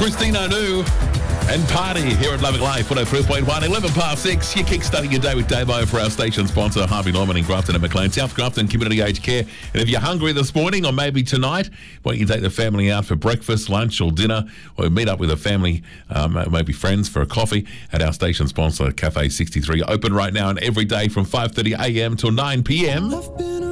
Christina Nu and Party here at Loving Life, 103.1, 11 past 6. You're kickstarting your day with Davo for our station sponsor, Harvey Norman in Grafton and McLean, South Grafton Community Aged Care. And if you're hungry this morning or maybe tonight, why don't you take the family out for breakfast, lunch or dinner, or meet up with a family, maybe friends for a coffee at our station sponsor, Cafe 63. Open right now and every day from 5:30 a.m. till 9 p.m.